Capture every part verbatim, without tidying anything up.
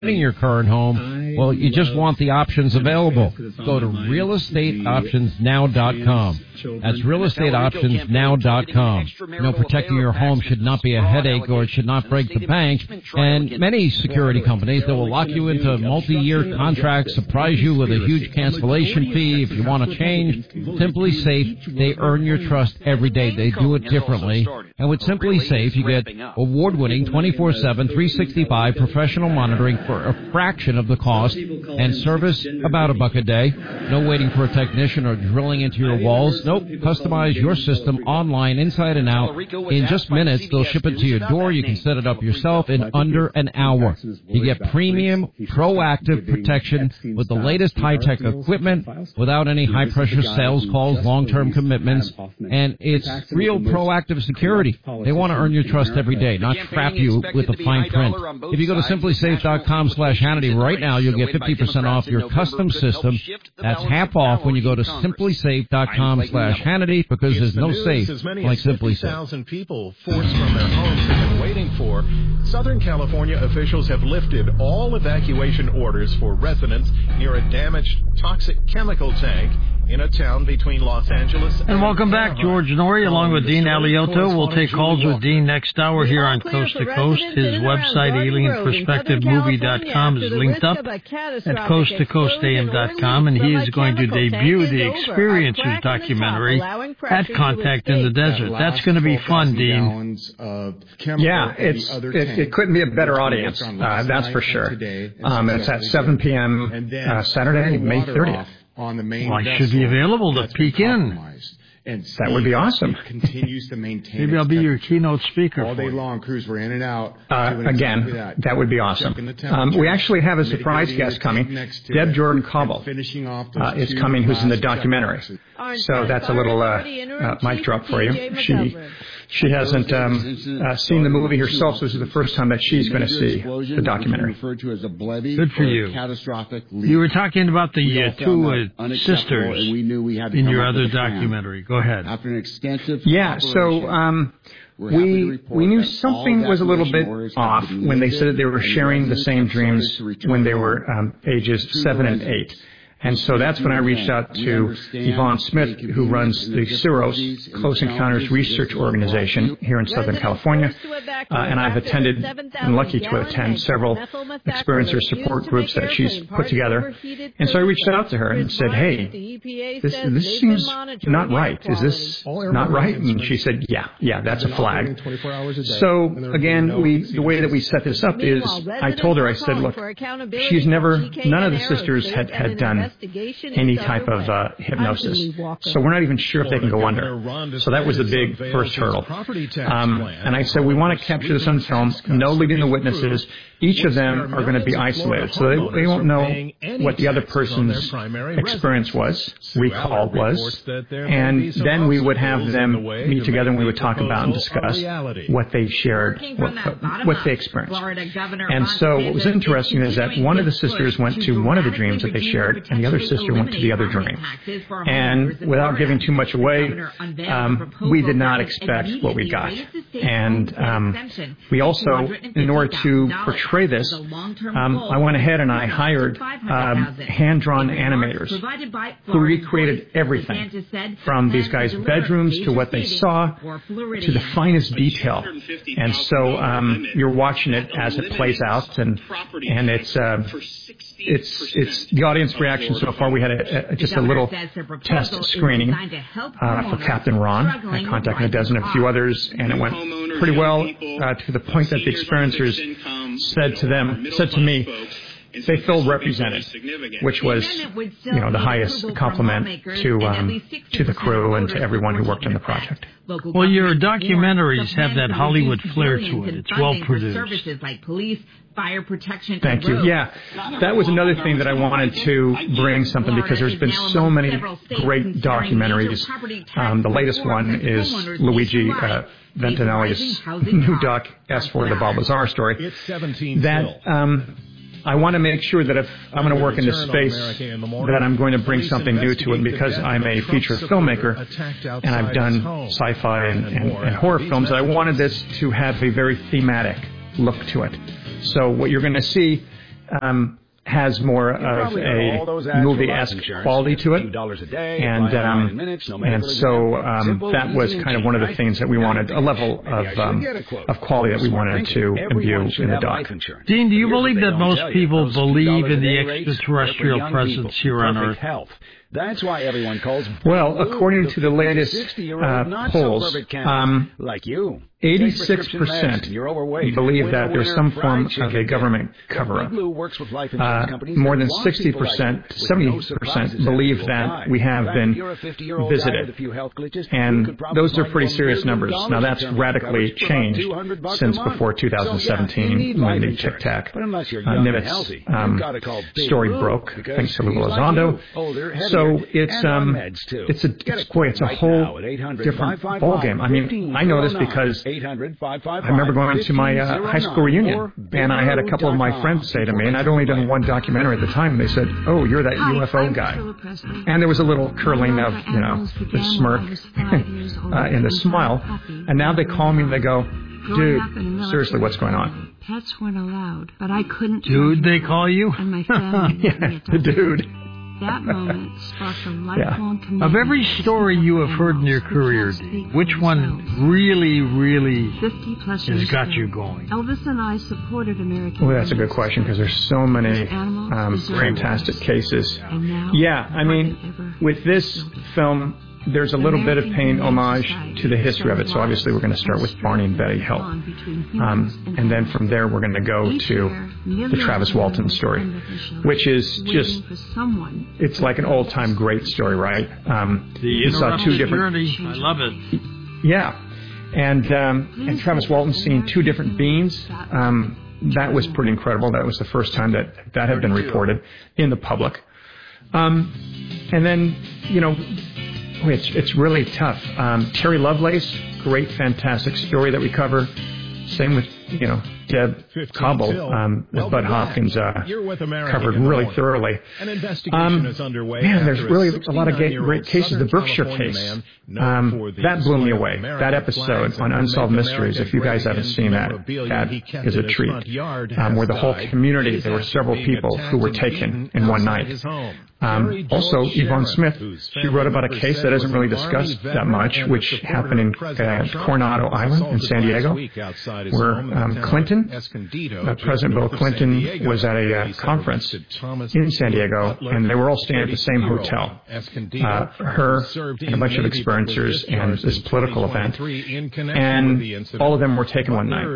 your current home, well, you just want the options available. Go to real estate options now dot com. That's real estate options now dot com. You know, protecting your home should not be a headache or it should not break the bank. And many security companies, they will lock you into multi-year contracts, surprise you with a huge cancellation fee if you want to change. Simply Safe, they earn your trust every day. They do it differently. And with Simply Safe, you get award-winning twenty-four seven, three sixty-five professional monitoring for a fraction of the cost and service about a buck a day. No waiting for a technician or drilling into your walls. Nope. Customize your system online, inside and out. In just minutes, they'll ship it to your door. You can set it up yourself in under an hour. You get premium, proactive protection with the latest high-tech equipment without any high-pressure sales calls, long-term commitments, and it's real proactive security. They want to earn your trust every day, not trap you with the fine print. If you go to simply safe dot com slash Hannity right now, you'll get fifty percent off your custom system. That's half off when you go to simply safe dot com slash Hannity, because there's no safe like Simply Safe. Thousand people forced from their homes have been waiting for. Southern California officials have lifted all evacuation orders for residents near a damaged toxic chemical tank in a town between Los Angeles and... And welcome back, George Norrie, along with Dean Alioto. We'll take calls with Dean next hour here on Coast to Coast. His website, alien perspective movie dot com, is linked up at coast to coast a m dot com, and he is going to debut the Experiencers documentary at Contact in the Desert. That's going to be fun, Dean. Yeah, it's it, it couldn't be a better audience, uh, that's for sure. Um, it's at seven p.m. Uh, Saturday, May thirtieth. On the main well, it should be available to peek in. And that would be awesome. Continues to maintain Maybe I'll be your keynote speaker. All day long, crews were in and out. Uh, again, that. that would be awesome. Um, we actually have a surprise guest coming. Deb Jordan Cobble uh, is coming, who's in the documentary. So that's a little uh, uh, mic drop for you. She she hasn't um, uh, seen the movie herself, so this is the first time that she's going to see the documentary. Good for you. You were talking about the uh, two uh, sisters in your other documentary. Go ahead. After an extensive yeah, so um, we we knew something was a little bit off when they said that they were sharing the same dreams when they were um, ages seven and eight. And so that's when I reached out to Yvonne Smith, who runs the CIROS, Close Encounters Research Organization here in Southern California. Uh, and I've attended, and lucky to attend, several experiencer support groups that she's put together. And so I reached out to her and said, hey, this, this seems not right. Is this not right? And she said, yeah, yeah, that's a flag. So again, we, the way that we set this up is I told her, I said, look, she's never, none of the sisters had, had done any type of uh, hypnosis. So we're not even sure if they can go under. So that was the big first hurdle. Um, and I said, we want to capture this on film, no leading the witnesses. Each of them are going to be isolated. So they, they won't know what the other person's experience was, recall was. And then we would have them meet together and we would talk about and discuss what they shared, what, what they experienced. And so what was interesting is that one of the sisters went to one of the dreams that they shared, and the other sister went to the other dream. And without giving too much away, um, we did not expect what we got. And um, we also, in order to portray this, um, I went ahead and I hired um, hand-drawn animators who recreated everything, from these guys' bedrooms to what they saw to the finest detail. And so um, you're watching it as it plays out, and and it's uh, it's it's the audience reaction so far. We had a, a, just a little test screening uh, for Captain Ron at Contact in the Desert and a few others, and it went pretty well uh, to the point that the experiencers said to them, said to me, they feel represented, which was, you know, the highest compliment to um, to the crew and to everyone who worked on the project. Well, your documentaries have that Hollywood flair to it. It's well produced. Fire protection. Thank you. Yeah, that was another thing that I wanted to bring something, because there's been so many great documentaries. Um, the latest one is Luigi uh, Ventinelli's new doc, S for the Bob Lazar story. That um, I want to make sure that if I'm going to work in this space, that I'm going to bring something new to it, because I'm a feature filmmaker and I've done sci-fi and, and, and horror films. And I wanted this to have a very thematic look to it. So what you're going to see um, has more of a movie-esque quality to it, and um, and so um, that was kind of one of the things that we wanted, a level of um, of quality that we wanted to imbue in the doc. Dean, do you believe that most people believe in the extraterrestrial presence here on Earth? That's why everyone calls. Well, according to the latest uh, polls, um, like you, eighty-six percent believe that there's some form of a government cover-up. Uh, more than sixty percent, seventy percent believe that we have been visited. And those are pretty serious numbers. Now, that's radically changed since before two thousand seventeen when the Tic Tac uh, Nimitz um, story broke, thanks to Lou Elizondo. So it's um, it's a it's boy, it's a whole different ballgame. I mean, I know this because I remember going to my uh, high school reunion, and I had a couple of my friends say to me, and I'd only done one documentary at the time, and they said, "Oh, you're that U F O guy." And there was a little curling of, you know, the smirk uh, and the smile. And now they call me and they go, "Dude, seriously, what's going on?" Pets weren't allowed, but I couldn't. Dude, they call you? And my family. Yeah, the dude. That moment sparked a lifelong yeah. commitment. Of every story you have heard in your career, D, which one really, really has got you going? Elvis and I supported American. Well, that's a good question because there's so many um, fantastic cases. Yeah, I mean, with this film, there's a little bit of paying homage to the history of it. So obviously we're going to start with Barney and Betty Hill. Um, and then from there we're going to go to the Travis Walton story, which is just, it's like an old-time great story, right? Um, the interrupted journey. I love it. Yeah. And, um, and Travis Walton seeing two different beings. Um, that was pretty incredible. That was the first time that that had been reported in the public. Um, and then, you know, It's it's really tough. Um, Terry Lovelace, great, fantastic story that we cover. Same with, you know, Deb Cobble, um, with Bud Hopkins, uh, covered really thoroughly. An investigation um, is underway. Man, there's really a lot of great cases. The Berkshire case, um, that blew me away. That episode on Unsolved Mysteries, if you guys haven't seen that, that is a treat. Um, where the whole community, there were several people who were taken in one night. Um, also, Yvonne Smith, she wrote about a case that isn't really discussed that much, which happened in uh, Coronado Island in San Diego, where um, Clinton, uh, President Bill Clinton, was at a uh, conference in San Diego, and they were all staying at the same hotel. Uh, her and a bunch of experiencers and this political event, and all of them were taken one night.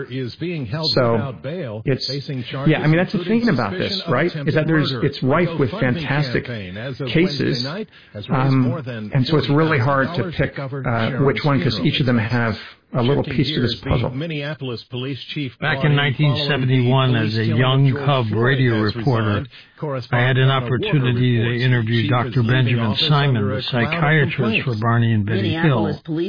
So it's, yeah, I mean, that's the thing about this, right, is that there's it's rife with fantastic cases, um, and so it's really hard to pick uh, which one, because each of them have a little piece to this puzzle. Minneapolis Police Chief Back in nineteen seventy-one, as a young cub radio reporter, I had an opportunity to interview Doctor Benjamin Simon, the psychiatrist for Barney and Betty Hill.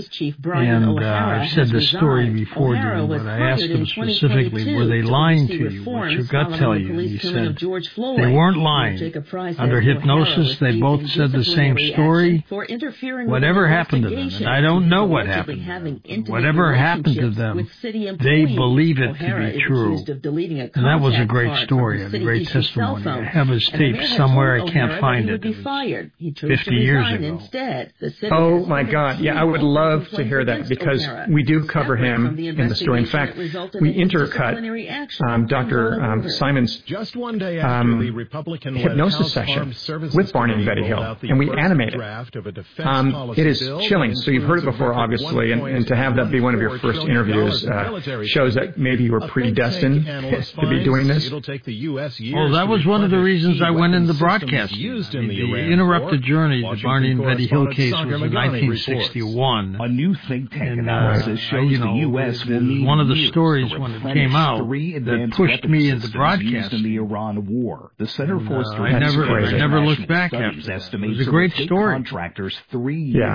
And uh, I've said this story before, Dean, but I asked him specifically, were they lying to you? What's your gut tell you? And he said, they weren't lying. Under hypnosis, they both said the same story. Whatever happened to them, and I don't know what happened to them. Whatever happened to them, they believe it to be true. And that was a great story, a great testimony. I have his tape somewhere. I can't find it. It was fifty years ago. Oh, my God. Yeah, I would love to hear that, because we do cover him in the story. In fact, we intercut um, Doctor Um, Simon's um, hypnosis session with Barney and Betty Hill, and we animate it. Um, it is chilling. So you've heard it before, obviously, and, and to have that be one of your first interviews uh, shows that maybe you were predestined to be doing this. Well, that was one of the reasons I went into broadcasting. I mean, the Interrupted Journey, the Barney and Betty Hill case, was in nineteen sixty-one. A new think tank and, uh, analysis shows you know, the U S will need one of the stories when it came out that pushed me into broadcasting in the Iran war. The Center and, for uh, I never, I never looked back after that. It was a great story. Contractors three yeah. years.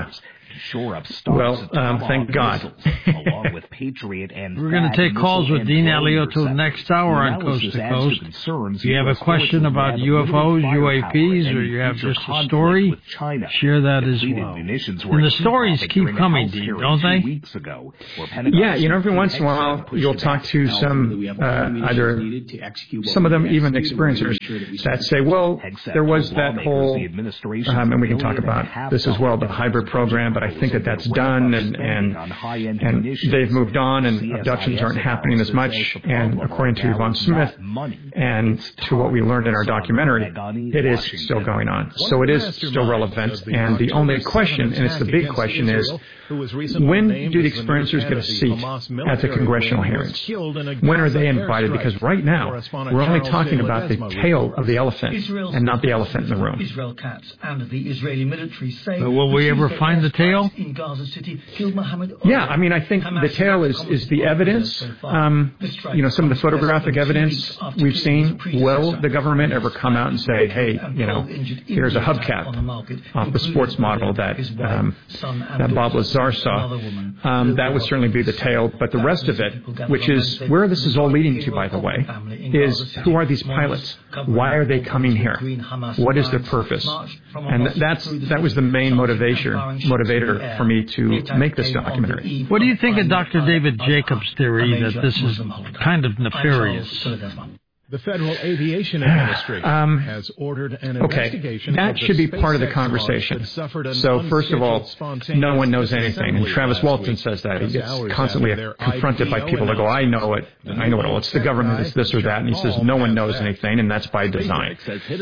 Shore up stocks well, um, thank God. missiles, along with Patriot and We're going to take calls with Dean Alioto next hour on Coast to Coast. If you have a question about U F Os, U A Ps, or you have just a story, share that as well. And the stories keep coming, Dean, don't they? Yeah, you know, every once in a while you'll talk to some, uh, either some of them even experiencers that say, well, there was that whole, um, and we can talk about this as well, the hybrid program, but I think that that's done, and and and they've moved on, and abductions aren't happening as much. And according to Yvonne Smith and to what we learned in our documentary, it is still going on. So it is still relevant. And the only question, and it's the big question, is when do the experiencers get a seat at the congressional hearings? When are they invited? Because right now we're only talking about the tail of the elephant and not the elephant in the room. Israel Katz and the Israeli military say, but will we ever find the tail? In Gaza City killed Mohammed Yeah, I mean, I think the tail is, is the evidence. Um, you know, some of the photographic evidence we've seen. Will the government ever come out and say, hey, you know, here's a hubcap off the sports model that um, that Bob Lazar saw? Um, that would certainly be the tail. But the rest of it, which is where this is all leading to, by the way, is who are these pilots? Why are they coming here? What is their purpose? And that's that was the main motivation motivator for me to make this documentary. What do you think of Doctor David Jacobs' theory that this is kind of nefarious? The Federal Aviation Administration um, has ordered an investigation. Okay, that should be part of the conversation. So first of all, no one knows anything. And Travis Walton says that. He gets constantly confronted by people that go, I know it, I know it all. It's the government, it's this or that. And he says, no one knows anything, and that's by design.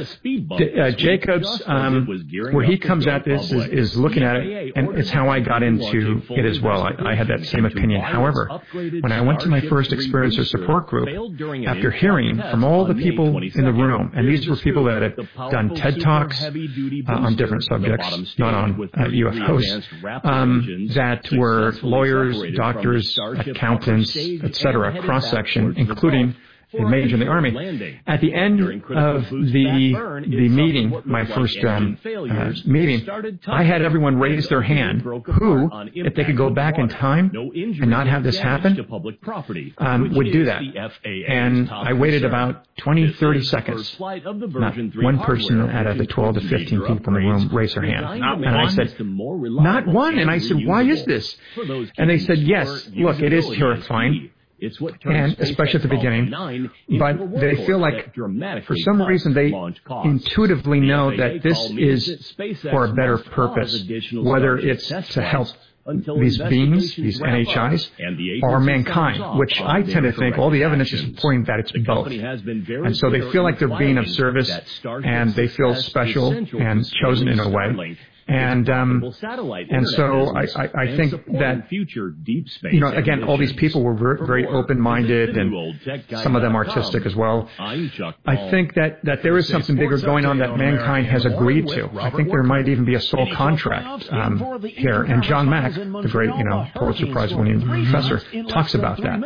D- uh, Jacobs, um, where he comes at this, is, is looking at it, and it's how I got into it as well. I, I had that same opinion. However, when I went to my first experiencer support group, after hearing from all the people in the room, and these were people that had done TED Talks uh, on different subjects, not on uh, U F Os, um, that were lawyers, doctors, accountants, et cetera, cross-section, including a major in the Army. At the end of the the meeting, my first um, uh, meeting, I had everyone raise their hand who, if they could go back in time and not have this happen, um, would do that. And I waited about twenty, thirty seconds. Not one person out of the twelve to fifteen people in the room raised their hand. And I said, not one. And I said, why is this? And they said, yes, look, it is terrifying. And especially at the beginning, but they feel like for some reason they intuitively know that this is for a better purpose, whether it's to help these beings, these N H Is, or mankind, which I tend to think all the evidence is pointing that it's both. And so they feel like they're being of service, and they feel special and chosen in a way. And um, and so I, I, I think that, you know, again, all these people were very, very open-minded, and some of them artistic as well. I think that, that there is something bigger going on that mankind has agreed to. I think there might even be a soul contract um, here. And John Mack, the great, you know, Pulitzer Prize-winning professor, talks about that.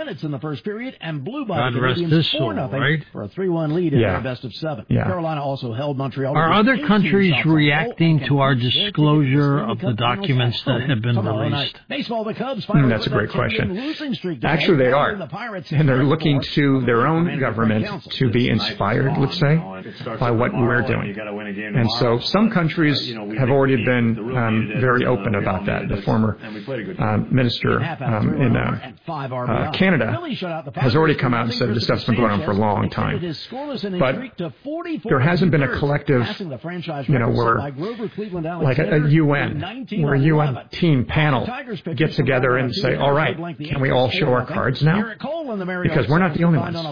God rest his soul, right? For a three one lead in their best of seven. Yeah. Carolina also held Montreal. Are other countries reacting to our discussion? Disclosure of the documents that have been released? Mm, that's a great question. Actually, they are. And they're looking to their own government to be inspired, let's say, by what we're doing. And so some countries have already been um, very open about that. The former um, minister um, in uh, uh, Canada has already come out and said this stuff's been going on for a long time. But there hasn't been a collective, you know, where, like a, a U N, where a U N team panel gets together and say, all right, can we all show our cards now? Because we're not the only ones.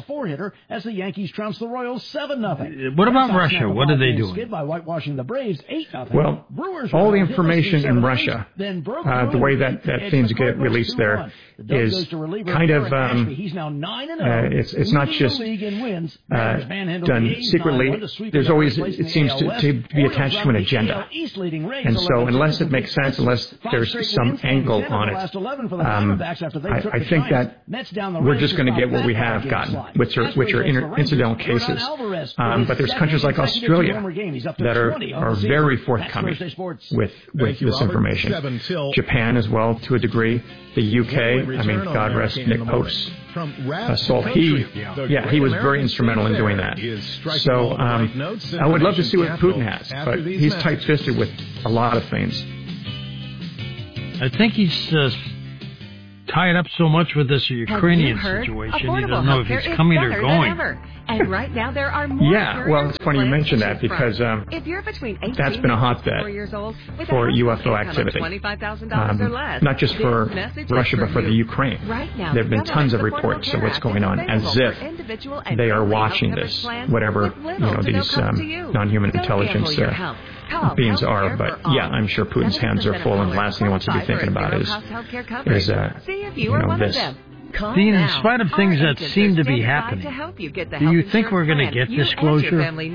What about Russia? What are they doing? Well, all the information in Russia, uh, the way that, that things get released there is kind of, um, uh, it's, it's not just uh, done secretly. There's always, it seems to, to be attached to an agenda. And so unless it makes sense, unless there's some angle on it, um, I, I think that we're just going to get what we have gotten, which are, which are inter- incidental cases. Um, but there's countries like Australia that are, are very forthcoming with, with this information. Japan as well, to a degree. The U K, I mean, God rest Nick Pope's uh, soul. He, yeah, he was very instrumental in doing that. So um, I would love to see what Putin has, but he's tight-fisted with a lot of things. I think he's uh, tied up so much with this Ukrainian situation, he doesn't know if he's coming or going. And right now there are more. Yeah, well, it's funny you mentioned that because um, if you're between that's been a hotbed for U F O activity. Um, not just for Russia, but for the Ukraine. Right now, there have been tons of reports of what's going on, as if they are watching this, whatever you know these um, non-human intelligence uh, beings are. But yeah, I'm sure Putin's hands are full, and the last thing he wants to be thinking about is is uh, you know this. Dean, in spite of things that seem to be happening, do you think we're going to get disclosure?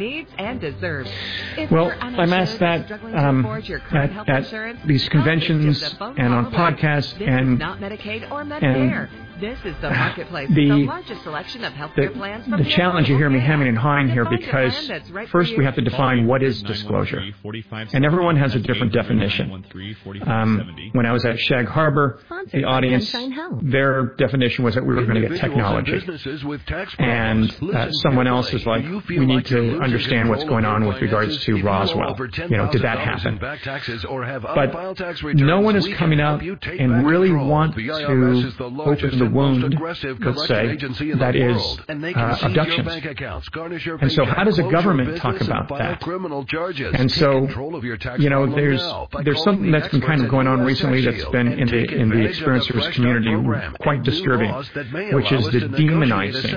Well, I'm asked that um, at, at these conventions and on podcasts and, and This is the marketplace, the, the largest selection of healthcare the, plans. The challenge you hear me hemming and hawing here because first we have to define what is disclosure. And everyone has a different definition. Um, when I was at Shag Harbor, the audience, their definition was that we were going to get technology. And uh, someone else is like, we need to understand what's going on with regards to Roswell. You know, did that happen? But no one is coming out and really want to open the wound, let's say, that is uh, abductions. And so how does a government talk about that? And so, you know, there's there's something that's been kind of going on recently that's been in the in the experiencers community quite disturbing, which is the demonizing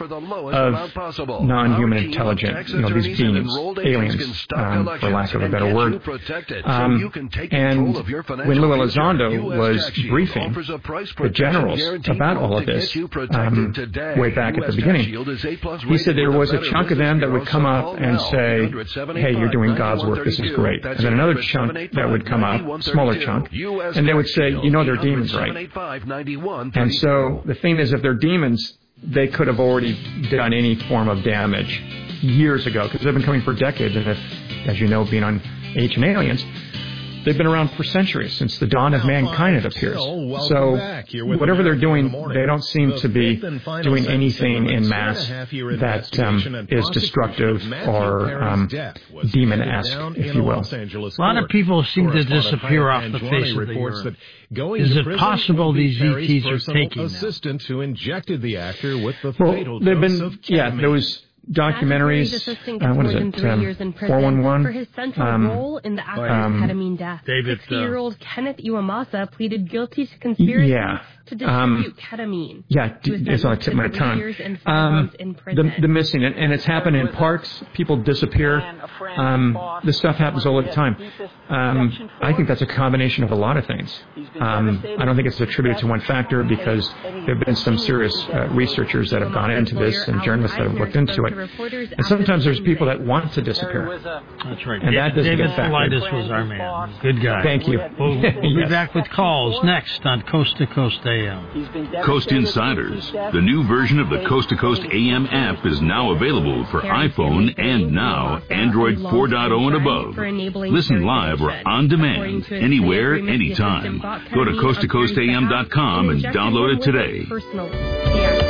of non-human intelligence, you know, these beings, aliens, um, for lack of a better word. Um, and when Lou Elizondo was briefing the generals about all of this um, way back at the beginning, he said there was a chunk of them that would come up and say, hey, you're doing God's work, this is great. And then another chunk that would come up, smaller chunk, and they would say, you know they're demons, right? And so the thing is, if they're demons, they could have already done any form of damage years ago, because they've been coming for decades, and if, as you know, being on Ancient Aliens, they've been around for centuries, since the dawn of mankind, it appears. So whatever they're doing, they don't seem to be doing anything in mass that um, is destructive or um, demon-esque, if you will. A lot of people seem to disappear off the face of the earth. Is it possible these E Ts are taking assistant who injected the actor with the well, fatal they've dose been, of yeah, there was documentaries, uh, what is it, um, four one one, for his central um, role in the actor's um, ketamine death. David, sixty-year-old uh, Kenneth Iwamasa pleaded guilty to conspiracy yeah, to distribute um, ketamine. Yeah, it's on the tip of my tongue. Um, the, the missing, and, and it's happened in parks. People disappear. Um, this stuff happens all the time. Um, I think that's a combination of a lot of things. Um, I don't think it's attributed to one factor, because there have been some serious uh, researchers that have gone into this and journalists that have looked into it. And sometimes there's people that want to disappear. That's right. And that doesn't David get factored. Politis was our man. Good guy. Thank you. We'll, we'll yes. be back with calls next on Coast to Coast A M. Coast Insiders. The new version of the Coast to Coast A M app is now available for iPhone and now Android four point oh and above. Listen live or on demand, anywhere, anytime. Go to coast to coast A M dot com and download it today.